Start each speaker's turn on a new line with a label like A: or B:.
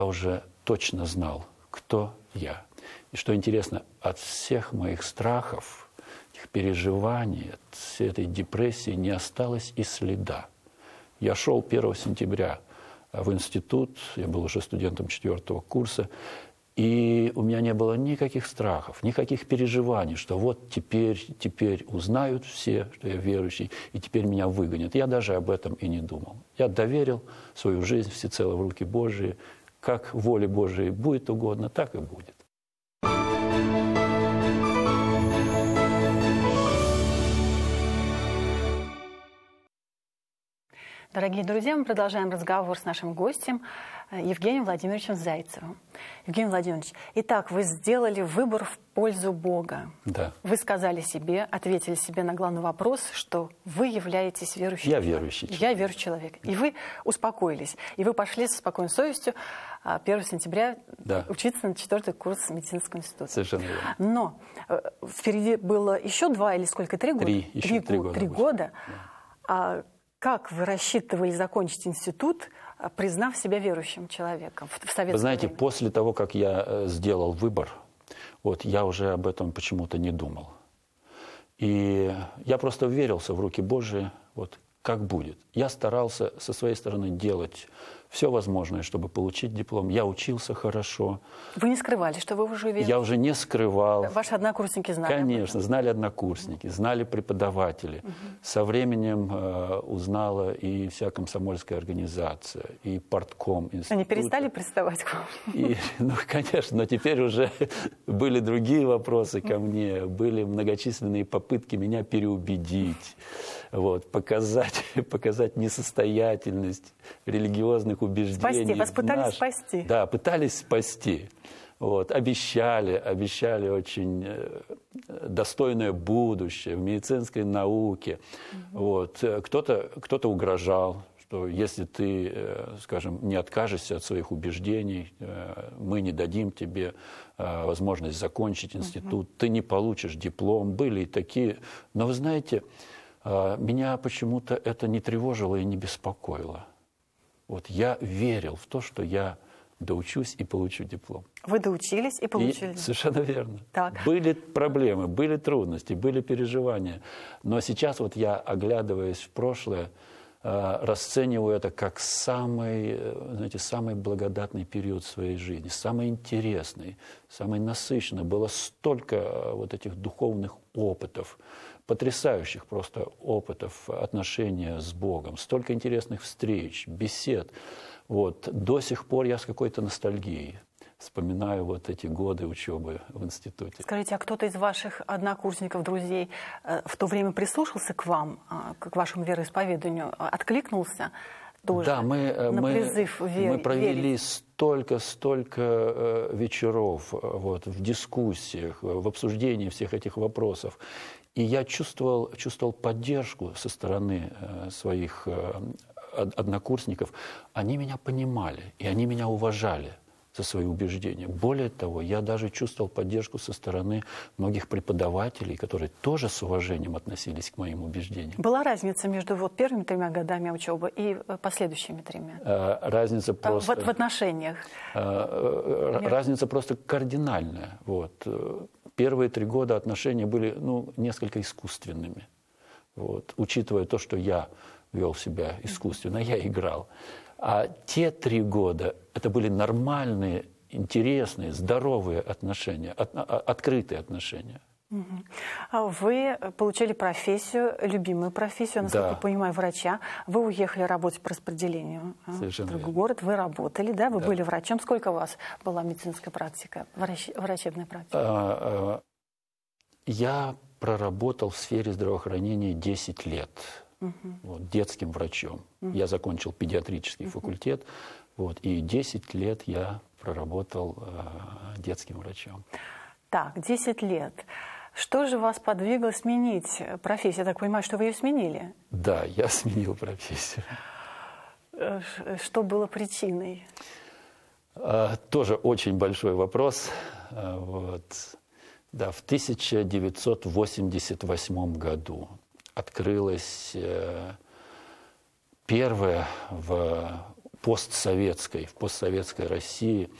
A: Я уже точно знал, кто я. И что интересно, от всех моих страхов, этих переживаний, от всей этой депрессии не осталось и следа. Я шел 1 сентября в институт, я был уже студентом 4-го курса, и у меня не было никаких страхов, никаких переживаний, что вот теперь узнают все, что я верующий, и теперь меня выгонят. Я даже об этом и не думал. Я доверил свою жизнь всецело в руки Божьи. Как воле Божией будет угодно, так и будет.
B: Дорогие друзья, мы продолжаем разговор с нашим гостем Евгением Владимировичем Зайцевым. Евгений Владимирович, итак, вы сделали выбор в пользу Бога.
A: Да.
B: Вы сказали себе, ответили себе на главный вопрос, что вы являетесь верующим человеком.
A: Я верующий человек.
B: Я верующий человек. И вы успокоились. И вы пошли со спокойной совестью 1 сентября учиться на 4-й курс медицинского института.
A: Совершенно верно.
B: Но впереди было еще 2 или сколько, 3 года?
A: Еще 3 года.
B: 3 года. Да. Как вы рассчитывали закончить институт, признав себя верующим человеком в советское время?
A: Вы знаете, после того, как я сделал выбор, я уже об этом почему-то не думал. И я просто верился в руки Божии, как будет. Я старался со своей стороны делать все возможное, чтобы получить диплом. Я учился хорошо.
B: Вы не скрывали, что вы уже верите?
A: Я уже не скрывал.
B: Ваши однокурсники знали?
A: Конечно, знали однокурсники, знали преподаватели. Со временем узнала и вся комсомольская организация, и партком института.
B: Они перестали приставать к вам?
A: Конечно, но теперь уже были другие вопросы ко мне, были многочисленные попытки меня переубедить, показать несостоятельность религиозных убеждений.
B: Спасти, вас пытались спасти.
A: Да, пытались спасти. Обещали очень достойное будущее в медицинской науке. Кто-то угрожал, что если ты, скажем, не откажешься от своих убеждений, мы не дадим тебе возможность закончить институт, ты не получишь диплом. Были и такие. Но вы знаете, меня почему-то это не тревожило и не беспокоило. Я верил в то, что я доучусь и получу диплом.
B: Вы доучились и получили?
A: Совершенно верно.
B: Так.
A: Были проблемы, были трудности, были переживания. Но сейчас я, оглядываясь в прошлое, расцениваю это как самый благодатный период своей жизни, самый интересный, самый насыщенный. Было столько этих духовных опытов, потрясающих просто опытов отношения с Богом, столько интересных встреч, бесед. До сих пор я с какой-то ностальгией вспоминаю эти годы учебы в институте.
B: Скажите, а кто-то из ваших однокурсников, друзей в то время прислушался к вам, к вашему вероисповеданию, откликнулся тоже на призыв верить?
A: Мы провели столько вечеров в дискуссиях, в обсуждении всех этих вопросов. И я чувствовал поддержку со стороны своих однокурсников. Они меня понимали, и они меня уважали за свои убеждения. Более того, я даже чувствовал поддержку со стороны многих преподавателей, которые тоже с уважением относились к моим убеждениям.
B: Была разница между первыми 3 годами учебы и последующими 3?
A: Разница просто...
B: В отношениях?
A: Разница просто кардинальная. Первые 3 года отношения были несколько искусственными. Учитывая то, что я вел себя искусственно, я играл. А те 3 года это были нормальные, интересные, здоровые отношения, открытые отношения.
B: Вы получили профессию, любимую профессию, насколько я понимаю, врача. Вы уехали работать по распределению в другой город. Вы работали, вы были врачом. Сколько у вас была медицинская практика, врачебная практика?
A: Я проработал в сфере здравоохранения 10 лет. Детским врачом. Я закончил педиатрический факультет, и 10 лет я проработал детским врачом.
B: Так, 10 лет. Что же вас подвигло сменить профессию? Я так понимаю, что вы ее сменили?
A: Да, я сменил профессию.
B: Что было причиной?
A: Тоже очень большой вопрос. Да, в 1988 году открылась первая в постсоветской России